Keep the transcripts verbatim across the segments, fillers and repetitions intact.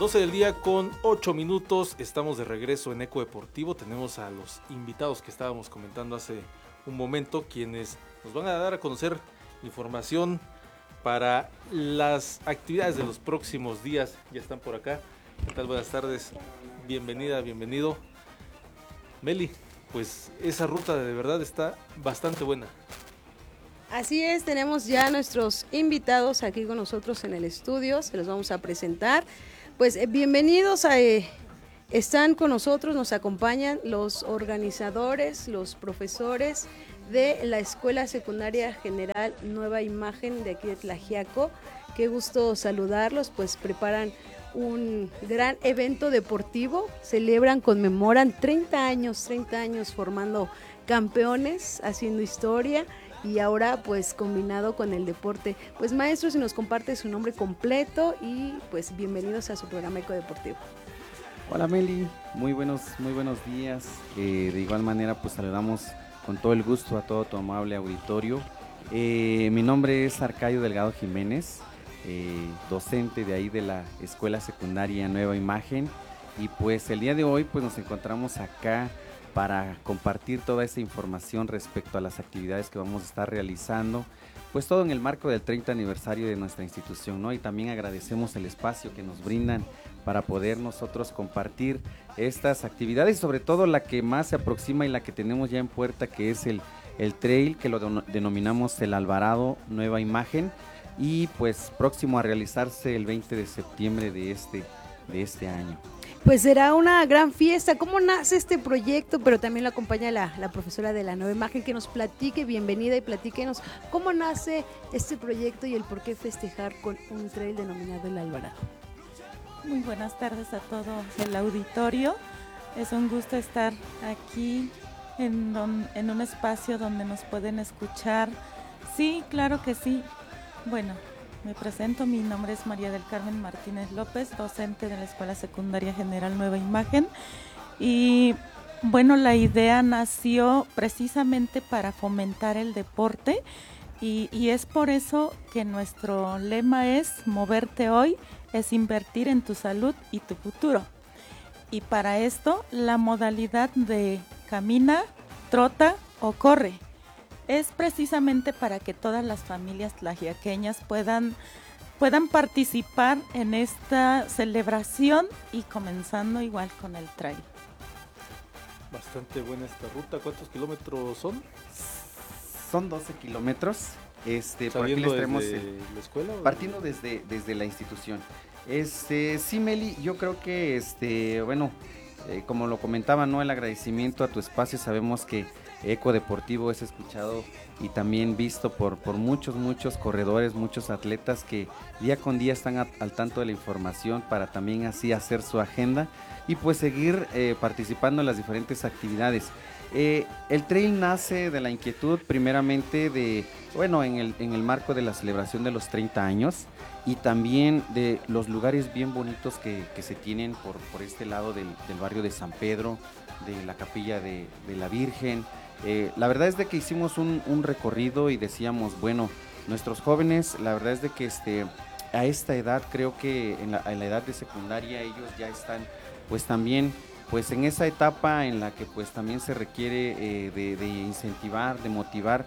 doce del día con ocho minutos, estamos de regreso en Eco Deportivo. Tenemos a los invitados que estábamos comentando hace un momento, quienes nos van a dar a conocer información para las actividades de los próximos días. Ya están por acá. ¿Qué tal? Buenas tardes. Bienvenida, bienvenido. Meli, pues esa ruta de verdad está bastante buena. Así es, tenemos ya nuestros invitados aquí con nosotros en el estudio, se los vamos a presentar. Pues eh, bienvenidos a... Eh, están con nosotros, nos acompañan los organizadores, los profesores de la Escuela Secundaria General Nueva Imagen de aquí de Tlaxiaco. Qué gusto saludarlos, pues preparan un gran evento deportivo, celebran, conmemoran treinta años, treinta años formando campeones, haciendo historia. Y ahora pues combinado con el deporte. Pues maestro, si nos comparte su nombre completo y pues bienvenidos a su programa Eco Deportivo. Hola Meli, muy buenos, muy buenos días. Eh, de igual manera pues saludamos con todo el gusto a todo tu amable auditorio. Eh, mi nombre es Arcadio Delgado Jiménez, eh, docente de ahí de la Escuela Secundaria Nueva Imagen. Y pues el día de hoy pues nos encontramos acá para compartir toda esa información respecto a las actividades que vamos a estar realizando, pues todo en el marco del treinta aniversario de nuestra institución, ¿no? Y también agradecemos el espacio que nos brindan para poder nosotros compartir estas actividades, sobre todo la que más se aproxima y la que tenemos ya en puerta, que es el, el trail, que lo denominamos el Alvarado Nueva Imagen, y pues próximo a realizarse el veinte de septiembre de este, de este año. Pues será una gran fiesta. ¿Cómo nace este proyecto? Pero también lo acompaña la, la profesora de la Nueva Imagen, que nos platique, bienvenida, y platíquenos cómo nace este proyecto y el por qué festejar con un trail denominado el Alvarado. Muy buenas tardes a todo el auditorio. Es un gusto estar aquí en, don, en un espacio donde nos pueden escuchar. Sí, claro que sí. Bueno, me presento, mi nombre es María del Carmen Martínez López, docente de la Escuela Secundaria General Nueva Imagen. Y bueno, la idea nació precisamente para fomentar el deporte y, y es por eso que nuestro lema es moverte hoy, es invertir en tu salud y tu futuro. Y para esto la modalidad de camina, trota o corre es precisamente para que todas las familias tlaxiaqueñas puedan, puedan participar en esta celebración y comenzando igual con el trail. Bastante buena esta ruta. ¿Cuántos kilómetros son? Son doce kilómetros. Este, por aquí ¿Saliendo les traemos, desde eh, la escuela? Partiendo desde, desde la institución. Este, sí, Meli, yo creo que, este, bueno, eh, como lo comentaba, ¿no? El agradecimiento a tu espacio. Sabemos que Eco Deportivo es escuchado y también visto por, por muchos, muchos corredores, muchos atletas que día con día están a, al tanto de la información para también así hacer su agenda y pues seguir eh, participando en las diferentes actividades. Eh, el trail nace de la inquietud primeramente de, bueno, en el, en el marco de la celebración de los treinta años y también de los lugares bien bonitos que, que se tienen por, por este lado del, del barrio de San Pedro, de la capilla de, de la Virgen. Eh, la verdad es de que hicimos un, un recorrido y decíamos, bueno, nuestros jóvenes, la verdad es de que este, a esta edad, creo que en la, en la edad de secundaria ellos ya están pues también pues en esa etapa en la que pues también se requiere eh, de, de incentivar, de motivar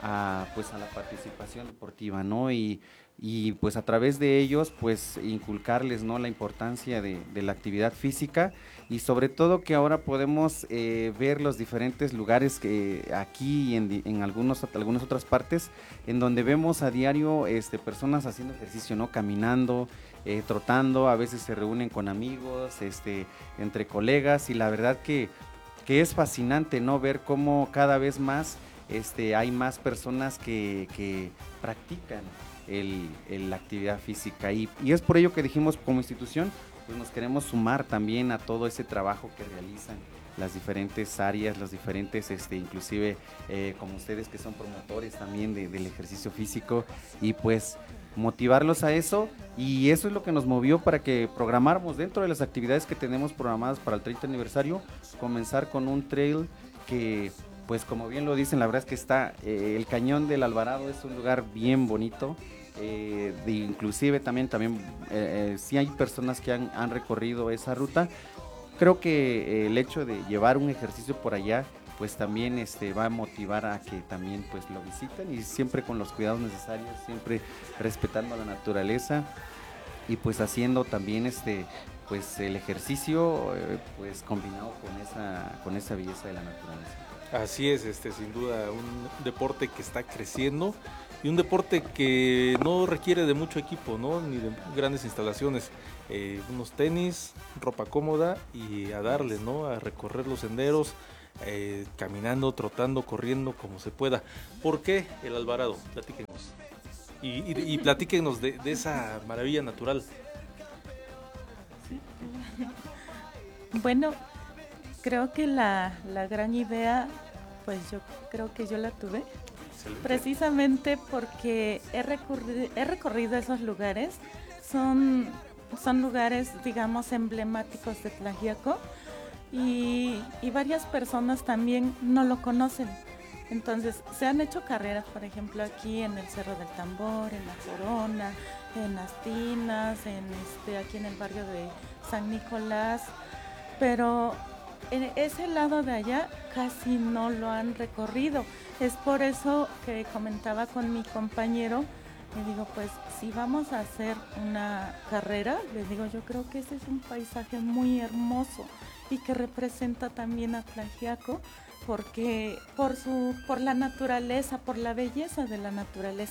a pues a la participación deportiva, ¿no? Y, y pues a través de ellos pues inculcarles, ¿no? La importancia de, de la actividad física y sobre todo que ahora podemos eh, ver los diferentes lugares que aquí y en, en algunos, algunas otras partes en donde vemos a diario este, personas haciendo ejercicio, ¿no? Caminando, eh, trotando, a veces se reúnen con amigos, este, entre colegas y la verdad que, que es fascinante, ¿no? Ver cómo cada vez más este, hay más personas que, que practican el, el, la actividad física y, y es por ello que dijimos como institución pues nos queremos sumar también a todo ese trabajo que realizan las diferentes áreas, los diferentes, este, inclusive eh, como ustedes que son promotores también de, del ejercicio físico y pues motivarlos a eso y eso es lo que nos movió para que programáramos dentro de las actividades que tenemos programadas para el treinta aniversario, comenzar con un trail que pues como bien lo dicen, la verdad es que está, eh, el Cañón del Alvarado es un lugar bien bonito, eh, de, inclusive también, también eh, eh, sí hay personas que han, han recorrido esa ruta. Creo que eh, el hecho de llevar un ejercicio por allá, pues también este, va a motivar a que también pues lo visiten, y siempre con los cuidados necesarios, siempre respetando la naturaleza y pues haciendo también este pues el ejercicio eh, pues combinado con esa con esa belleza de la naturaleza. Así es, este sin duda un deporte que está creciendo y un deporte que no requiere de mucho equipo, ¿no? Ni de grandes instalaciones, eh, unos tenis, ropa cómoda y a darle, ¿no? A recorrer los senderos, eh, caminando, trotando, corriendo, como se pueda. ¿Por qué el Alvarado? Platíquenos. Y, y, y platíquenos de, de esa maravilla natural. Bueno, creo que la, la gran idea, pues yo creo que yo la tuve. Excelente. Precisamente porque he recorrido, he recorrido esos lugares, son, son lugares, digamos, emblemáticos de Tlaxiaco, y, y varias personas también no lo conocen. Entonces, se han hecho carreras, por ejemplo, aquí en el Cerro del Tambor, en La Corona, en Las Tinas, en este, aquí en el barrio de San Nicolás, pero en ese lado de allá casi no lo han recorrido. Es por eso que comentaba con mi compañero, le digo, pues si vamos a hacer una carrera, les digo, yo creo que ese es un paisaje muy hermoso y que representa también a Tlaxiaco, porque por su por la naturaleza, por la belleza de la naturaleza.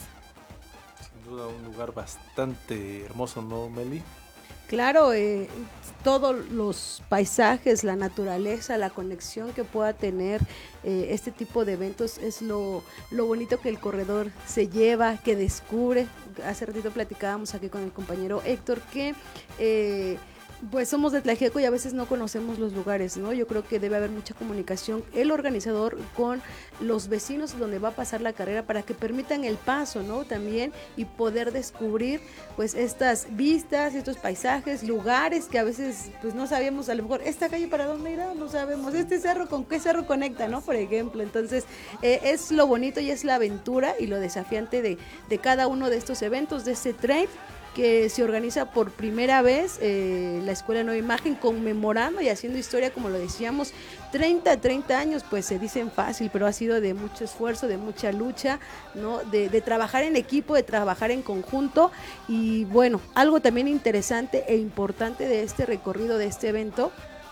Sin duda un lugar bastante hermoso, ¿no, Meli? Claro, eh, todos los paisajes, la naturaleza, la conexión que pueda tener eh, este tipo de eventos es lo, lo bonito que el corredor se lleva, que descubre. Hace ratito platicábamos aquí con el compañero Héctor que eh, pues somos de Tlaxiaco y a veces no conocemos los lugares, ¿no? Yo creo que debe haber mucha comunicación, el organizador con los vecinos donde va a pasar la carrera para que permitan el paso, ¿no? También, y poder descubrir pues estas vistas, estos paisajes, lugares que a veces pues no sabíamos, a lo mejor esta calle para dónde irá, no sabemos, este cerro con qué cerro conecta, ¿no? Por ejemplo, entonces eh, es lo bonito y es la aventura y lo desafiante de, de cada uno de estos eventos, de este trail que se organiza por primera vez eh, la Escuela Nueva Imagen, conmemorando y haciendo historia, como lo decíamos, treinta, treinta años, pues se dicen fácil, pero ha sido de mucho esfuerzo, de mucha lucha, ¿no? De, de trabajar en equipo, de trabajar en conjunto. Y bueno, algo también interesante e importante de este recorrido, de este evento,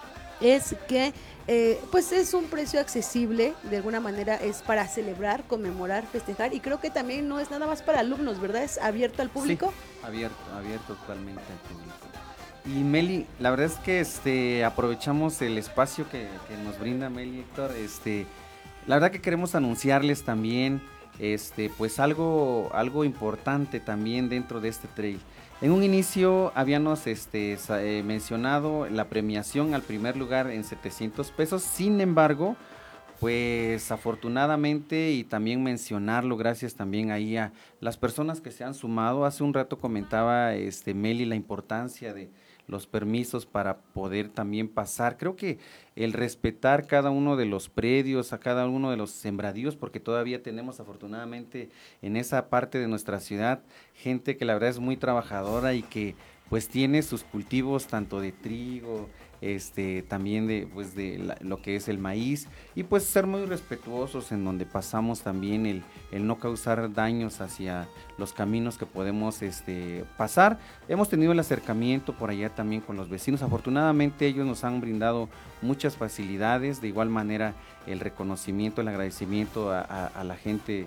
es que eh, pues es un precio accesible, de alguna manera es para celebrar, conmemorar, festejar, y creo que también no es nada más para alumnos, ¿verdad? Es abierto al público. Sí, abierto, abierto totalmente al público. Y Meli, la verdad es que este aprovechamos el espacio que, que nos brinda Meli, Héctor, este, la verdad que queremos anunciarles también este, pues algo, algo importante también dentro de este trail. En un inicio habíamos este, eh, mencionado la premiación al primer lugar en setecientos pesos, sin embargo, pues afortunadamente, y también mencionarlo, gracias también ahí a las personas que se han sumado. Hace un rato comentaba este, Meli la importancia de los permisos para poder también pasar. Creo que el respetar cada uno de los predios, a cada uno de los sembradíos, porque todavía tenemos afortunadamente en esa parte de nuestra ciudad gente que la verdad es muy trabajadora y que pues tiene sus cultivos tanto de trigo, este también de pues de la, lo que es el maíz, y pues ser muy respetuosos en donde pasamos también el, el no causar daños hacia los caminos que podemos este pasar. Hemos tenido el acercamiento por allá también con los vecinos, afortunadamente ellos nos han brindado muchas facilidades, de igual manera el reconocimiento, el agradecimiento a, a, a la gente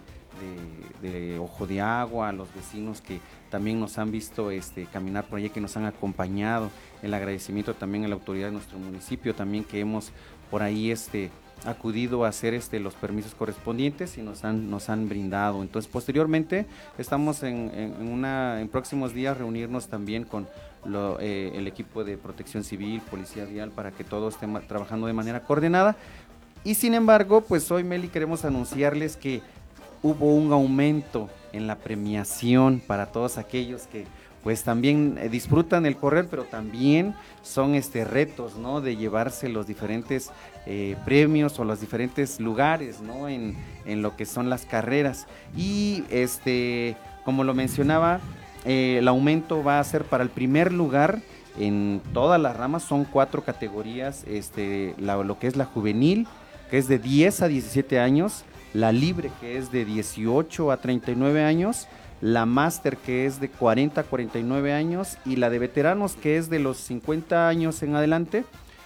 De, de Ojo de Agua, a los vecinos que también nos han visto este, caminar por allá, que nos han acompañado, el agradecimiento también a la autoridad de nuestro municipio, también que hemos por ahí este, acudido a hacer este, los permisos correspondientes y nos han, nos han brindado. Entonces posteriormente estamos en, en, en, una, en próximos días reunirnos también con lo, eh, el equipo de protección civil, policía vial, para que todos estén trabajando de manera coordinada. Y sin embargo, pues hoy, Meli, queremos anunciarles que hubo un aumento en la premiación para todos aquellos que pues también eh, disfrutan el correr, pero también son este retos, ¿no? De llevarse los diferentes eh, premios o los diferentes lugares, ¿no? En, en lo que son las carreras. Y este como lo mencionaba, eh, el aumento va a ser para el primer lugar en todas las ramas, son cuatro categorías, este, la, lo que es la juvenil, que es de diez a diecisiete años, la libre, que es de dieciocho a treinta y nueve años, la máster, que es de cuarenta a cuarenta y nueve años, y la de veteranos, que es de los cincuenta años en adelante.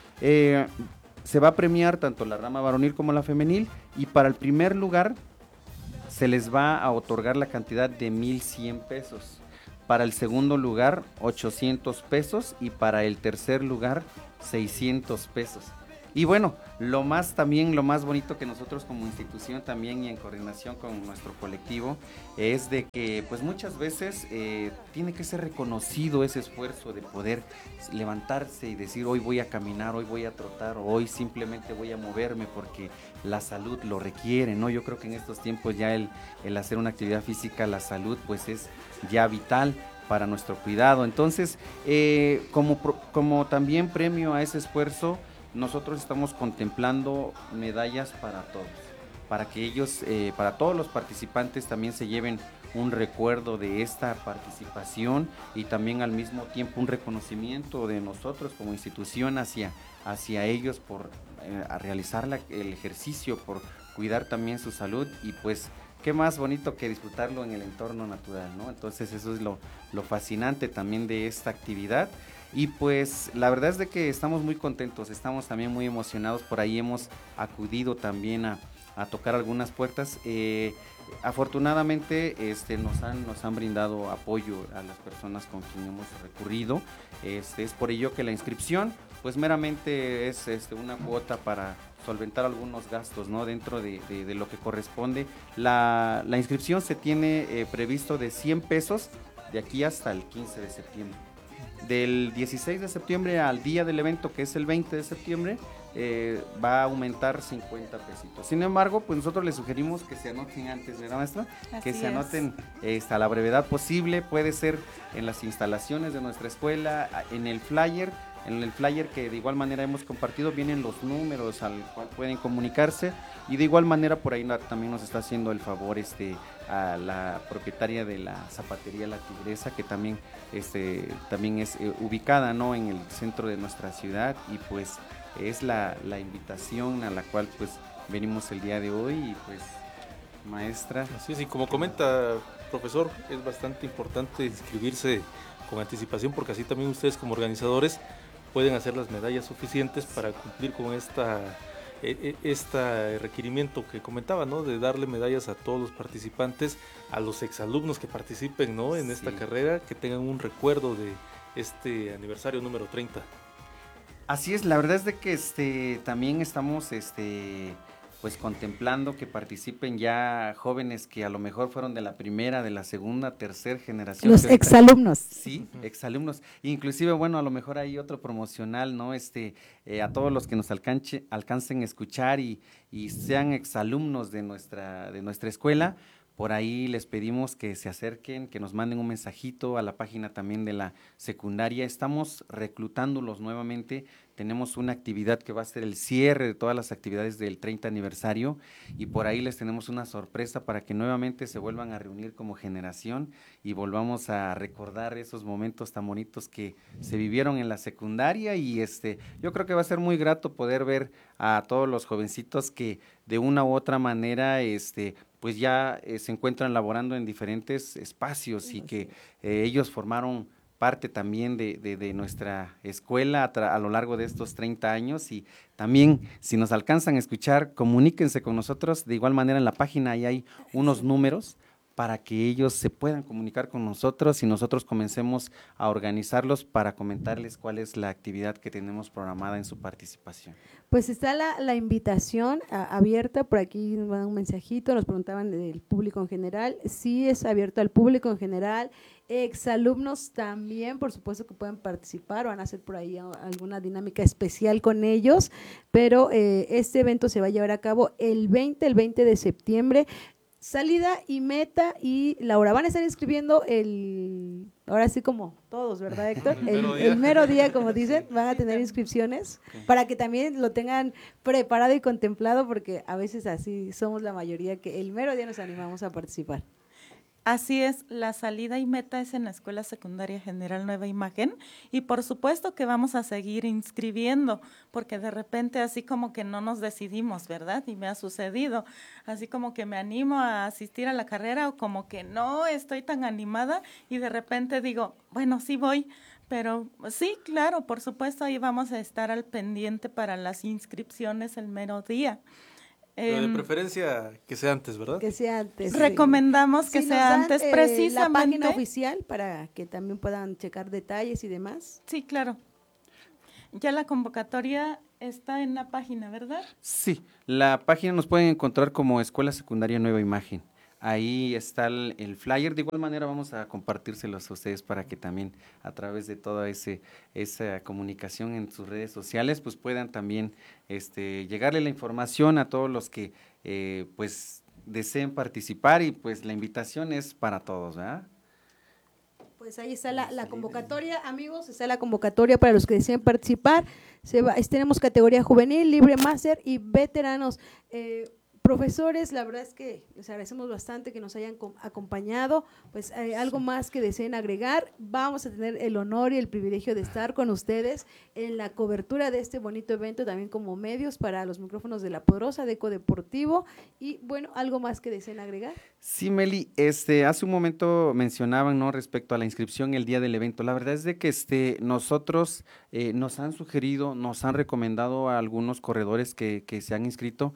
Eh, se va a premiar tanto la rama varonil como la femenil, y para el primer lugar se les va a otorgar la cantidad de mil cien pesos, para el segundo lugar ochocientos pesos y para el tercer lugar seiscientos pesos. Y bueno, lo más también, lo más bonito que nosotros como institución también y en coordinación con nuestro colectivo es de que pues muchas veces eh, tiene que ser reconocido ese esfuerzo de poder levantarse y decir hoy voy a caminar, hoy voy a trotar, hoy simplemente voy a moverme porque la salud lo requiere, ¿no? Yo creo que en estos tiempos ya el, el hacer una actividad física, la salud pues es ya vital para nuestro cuidado. Entonces, eh, como, como también premio a ese esfuerzo, nosotros estamos contemplando medallas para todos, para que ellos, eh, para todos los participantes también se lleven un recuerdo de esta participación y también al mismo tiempo un reconocimiento de nosotros como institución hacia, hacia ellos por eh, a realizar la, el ejercicio, por cuidar también su salud y pues qué más bonito que disfrutarlo en el entorno natural, ¿no? Entonces eso es lo, lo fascinante también de esta actividad. Y pues la verdad es de que estamos muy contentos, estamos también muy emocionados, por ahí hemos acudido también a, a tocar algunas puertas. Eh, afortunadamente este, nos, han, nos han brindado apoyo a las personas con quien hemos recurrido, este, es por ello que la inscripción pues meramente es este, una cuota para solventar algunos gastos, ¿no? Dentro de, de, de lo que corresponde. La, la inscripción se tiene eh, previsto de cien pesos de aquí hasta el quince de septiembre. Del dieciséis de septiembre al día del evento, que es el veinte de septiembre, eh, va a aumentar cincuenta pesitos. Sin embargo, pues nosotros les sugerimos que se anoten antes, ¿verdad, maestra? Así que se es. anoten eh, a la brevedad posible, puede ser en las instalaciones de nuestra escuela, en el flyer, en el flyer que de igual manera hemos compartido, vienen los números al cual pueden comunicarse y de igual manera por ahí también nos está haciendo el favor este a la propietaria de la zapatería La Tigresa, que también este también es eh, ubicada, ¿no?, en el centro de nuestra ciudad y pues es la, la invitación a la cual pues venimos el día de hoy y pues maestra. Así es, y como comenta profesor, es bastante importante inscribirse con anticipación porque así también ustedes como organizadores pueden hacer las medallas suficientes para cumplir con esta este requerimiento que comentaba, ¿no?, de darle medallas a todos los participantes, a los exalumnos que participen, ¿no?, en esta sí. carrera, que tengan un recuerdo de este aniversario número treinta. Así es, la verdad es de que este también estamos este pues contemplando que participen ya jóvenes que a lo mejor fueron de la primera, de la segunda, tercera generación. Los exalumnos. Sí, exalumnos. Inclusive, bueno, a lo mejor hay otro promocional, ¿no? Este, eh, a todos los que nos alcance, alcancen a escuchar y, y sean exalumnos de nuestra, de nuestra escuela, por ahí les pedimos que se acerquen, que nos manden un mensajito a la página también de la secundaria. Estamos reclutándolos nuevamente. Tenemos una actividad que va a ser el cierre de todas las actividades del treinta aniversario y por ahí les tenemos una sorpresa para que nuevamente se vuelvan a reunir como generación y volvamos a recordar esos momentos tan bonitos que se vivieron en la secundaria y este yo creo que va a ser muy grato poder ver a todos los jovencitos que de una u otra manera este pues ya eh, se encuentran laborando en diferentes espacios y que eh, ellos formaron parte también de, de, de nuestra escuela a, tra- a lo largo de estos treinta años y también si nos alcanzan a escuchar, comuníquense con nosotros, de igual manera en la página ahí hay unos números para que ellos se puedan comunicar con nosotros y nosotros comencemos a organizarlos para comentarles cuál es la actividad que tenemos programada en su participación. Pues está la, la invitación a, abierta, por aquí nos mandan un mensajito, nos preguntaban del público en general, sí es abierto al público en general, exalumnos también, por supuesto que pueden participar o van a hacer por ahí alguna dinámica especial con ellos, pero eh, este evento se va a llevar a cabo el veinte, el veinte de septiembre, salida y meta y Laura, van a estar inscribiendo el, ahora sí como todos, ¿verdad, Héctor? El, el, mero, día. el mero día, como dicen, van a tener inscripciones okay. para que también lo tengan preparado y contemplado porque a veces así somos la mayoría que el mero día nos animamos a participar. Así es, la salida y meta es en la Escuela Secundaria General Nueva Imagen y por supuesto que vamos a seguir inscribiendo porque de repente así como que no nos decidimos, ¿verdad? Y me ha sucedido, así como que me animo a asistir a la carrera o como que no estoy tan animada y de repente digo, bueno, sí voy, pero sí, claro, por supuesto ahí vamos a estar al pendiente para las inscripciones el mero día. Pero de preferencia que sea antes, ¿verdad? Que sea antes. Recomendamos sí. que si sea dan, antes, eh, precisamente. La página oficial para que también puedan checar detalles y demás. Sí, claro. Ya la convocatoria está en la página, ¿verdad? Sí, la página nos pueden encontrar como Escuela Secundaria Nueva Imagen. Ahí está el, el flyer, de igual manera vamos a compartírselos a ustedes para que también a través de toda ese, esa comunicación en sus redes sociales pues puedan también este, llegarle la información a todos los que eh, pues deseen participar y pues la invitación es para todos, ¿verdad? Pues ahí está la, la convocatoria, amigos, está la convocatoria para los que deseen participar. Se va, tenemos categoría juvenil, libre, máster y veteranos. Eh, Profesores, la verdad es que les agradecemos bastante que nos hayan acompañado, pues eh, algo más que deseen agregar, vamos a tener el honor y el privilegio de estar con ustedes en la cobertura de este bonito evento, también como medios para los micrófonos de La Poderosa, de Eco Deportivo, y bueno, algo más que deseen agregar. Sí, Meli, este, hace un momento mencionaban, ¿no?, respecto a la inscripción el día del evento, la verdad es de que este, nosotros eh, nos han sugerido, nos han recomendado a algunos corredores que, que se han inscrito,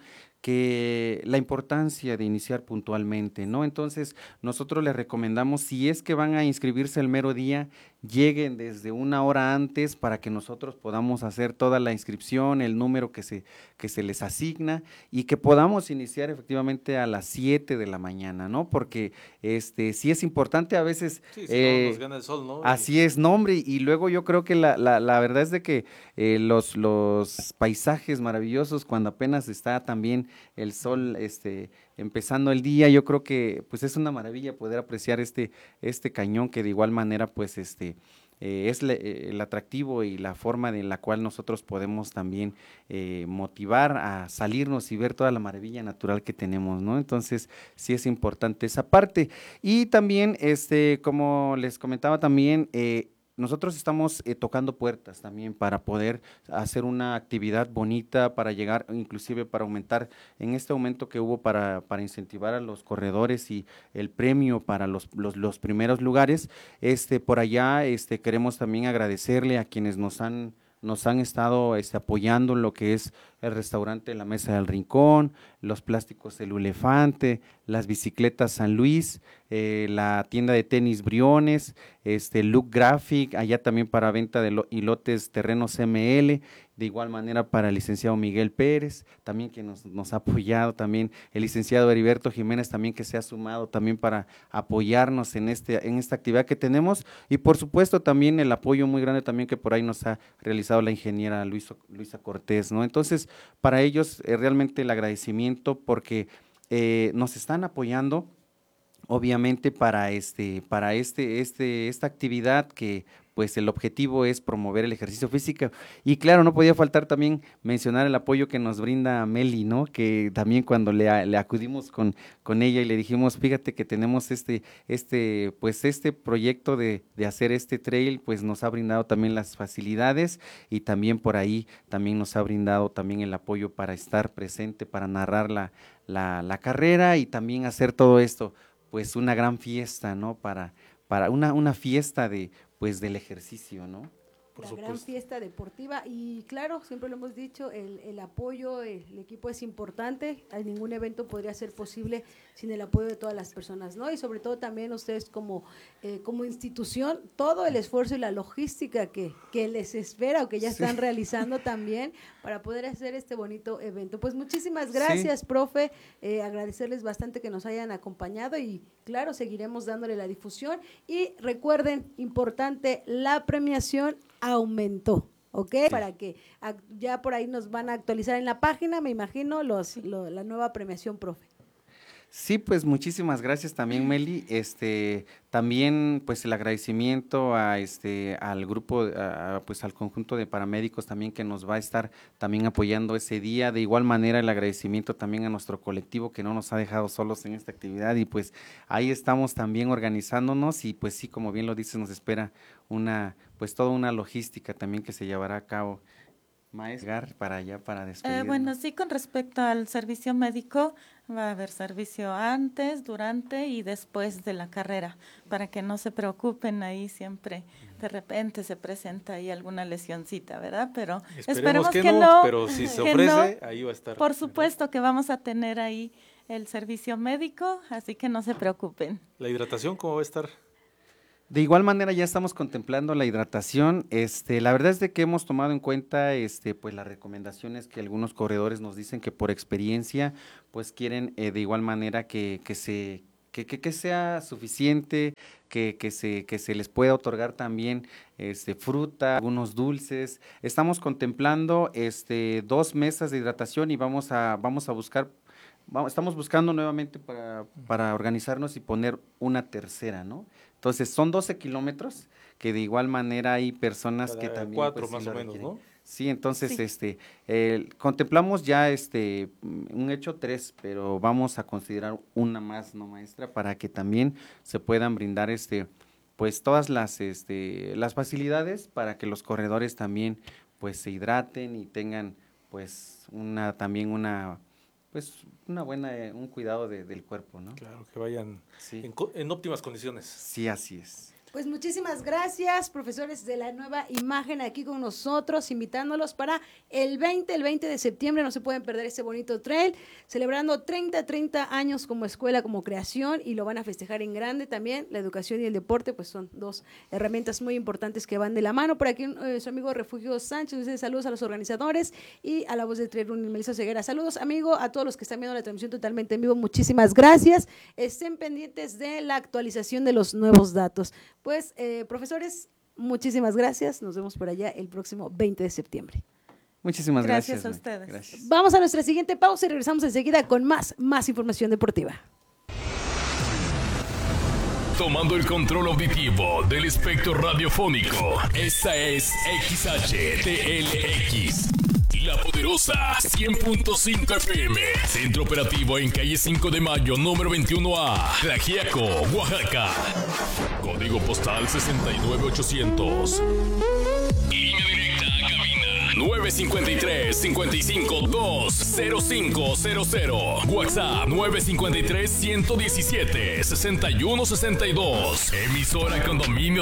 que la importancia de iniciar puntualmente, ¿no? Entonces, nosotros les recomendamos, si es que van a inscribirse el mero día, lleguen desde una hora antes para que nosotros podamos hacer toda la inscripción, el número que se, que se les asigna y que podamos iniciar efectivamente a las siete de la mañana, ¿no? Porque este sí es importante a veces… Sí, si eh, no nos gana el sol, ¿no? Así es, no, hombre, y luego yo creo que la, la, la verdad es de que eh, los, los paisajes maravillosos cuando apenas está también el sol este, empezando el día, yo creo que pues es una maravilla poder apreciar este, este cañón que de igual manera pues este… Eh, es le, el atractivo y la forma en la cual nosotros podemos también eh, motivar a salirnos y ver toda la maravilla natural que tenemos, ¿no? Entonces, sí es importante esa parte. Y también, este, como les comentaba también, eh, nosotros estamos eh, tocando puertas también para poder hacer una actividad bonita, para llegar, inclusive para aumentar, en este aumento que hubo para, para incentivar a los corredores y el premio para los, los, los primeros lugares, este, por allá este, queremos también agradecerle a quienes nos han nos han estado este, apoyando en lo que es el restaurante La Mesa del Rincón, los plásticos El Elefante, las bicicletas San Luis, eh, la tienda de tenis Briones, este Look Graphic, allá también para venta de lo, lotes terrenos M L, de igual manera para el licenciado Miguel Pérez, también que nos, nos ha apoyado, también el licenciado Heriberto Jiménez también que se ha sumado también para apoyarnos en, este, en esta actividad que tenemos y por supuesto también el apoyo muy grande también que por ahí nos ha realizado la ingeniera Luis, Luisa Cortés, ¿no? Entonces, para ellos eh, realmente el agradecimiento porque eh, nos están apoyando obviamente para este para este este esta actividad que pues el objetivo es promover el ejercicio físico y claro, no podía faltar también mencionar el apoyo que nos brinda Meli, ¿no? Que también cuando le, le acudimos con, con ella y le dijimos, fíjate que tenemos este, este, pues este proyecto de, de hacer este trail, pues nos ha brindado también las facilidades y también por ahí también nos ha brindado también el apoyo para estar presente, para narrar la, la, la carrera y también hacer todo esto, pues una gran fiesta, ¿no? Para, para una, una fiesta de pues del ejercicio, ¿no? Por la supuesto. Gran fiesta deportiva y claro, siempre lo hemos dicho, el, el apoyo, el, el equipo es importante, ningún evento podría ser posible sin el apoyo de todas las personas, ¿no? Y sobre todo también ustedes como, eh, como institución, todo el esfuerzo y la logística que, que les espera o que ya están sí. realizando también para poder hacer este bonito evento. Pues muchísimas gracias, sí. profe, eh, agradecerles bastante que nos hayan acompañado y claro, seguiremos dándole la difusión y recuerden, importante, la premiación aumentó, ¿ok? Sí. Para que a, ya por ahí nos van a actualizar en la página, me imagino, los, lo, la nueva premiación, profe. Sí, pues muchísimas gracias también, Meli. Este, también pues el agradecimiento a este al grupo, a, pues al conjunto de paramédicos también que nos va a estar también apoyando ese día. De igual manera el agradecimiento también a nuestro colectivo que no nos ha dejado solos en esta actividad y pues ahí estamos también organizándonos y pues sí, como bien lo dices, nos espera una pues toda una logística también que se llevará a cabo. Maestra, para allá, para despedirnos. Eh, bueno, sí, con respecto al servicio médico, va a haber servicio antes, durante y después de la carrera, para que no se preocupen ahí siempre, de repente se presenta ahí alguna lesioncita, ¿verdad? Pero esperemos, esperemos que, que no, no, pero si se que ofrece, no. ahí va a estar. Por supuesto que vamos a tener ahí el servicio médico, así que no se preocupen. ¿La hidratación cómo va a estar? De igual manera ya estamos contemplando la hidratación. Este, la verdad es de que hemos tomado en cuenta, este, pues las recomendaciones que algunos corredores nos dicen que por experiencia, pues quieren eh, de igual manera que, que se que, que, que sea suficiente, que, que se que se les pueda otorgar también este fruta, algunos dulces. Estamos contemplando este dos mesas de hidratación y vamos a vamos a buscar vamos, estamos buscando nuevamente para para organizarnos y poner una tercera, ¿no? Entonces, son doce kilómetros, que de igual manera hay personas Cada que también… cuatro pues, sí más lo o menos, requieren. ¿no? Sí, entonces, Sí. este, eh, contemplamos ya este, un hecho tres, pero vamos a considerar una más, ¿no, maestra? Para que también se puedan brindar, este, pues, todas las, este, las facilidades para que los corredores también, pues, se hidraten y tengan, pues, una, también una… pues una buena, eh, un cuidado de, del cuerpo, ¿no? Claro, que vayan Sí. en, co- en óptimas condiciones. Sí, así es. Pues muchísimas gracias, profesores de la Nueva Imagen, aquí con nosotros, invitándolos para el veinte, el veinte de septiembre, no se pueden perder este bonito trail, celebrando treinta, treinta años como escuela, como creación, y lo van a festejar en grande también. La educación y el deporte, pues son dos herramientas muy importantes que van de la mano. Por aquí eh, su amigo Refugio Sánchez, dice saludos a los organizadores y a la voz de Trail Running, Melissa Ceguera. Saludos, amigo, a todos los que están viendo la transmisión totalmente en vivo, muchísimas gracias. Estén pendientes de la actualización de los nuevos datos. Pues, eh, profesores, muchísimas gracias. Nos vemos por allá el próximo veinte de septiembre. Muchísimas gracias. Gracias a May. ustedes. Gracias. Vamos a nuestra siguiente pausa y regresamos enseguida con más, más información deportiva. Tomando el control auditivo del espectro radiofónico. Esta es X H T L X. La Poderosa cien punto cinco F M. Centro operativo en calle cinco de mayo, número veintiuno A. Tlaxiaco, Oaxaca. Código postal sesenta y nueve ochocientos. Línea directa a cabina nueve cinco tres, cinco cinco dos, cero cinco cero cero. WhatsApp nueve cinco tres, uno uno siete, seis uno seis dos. Emisora Condominio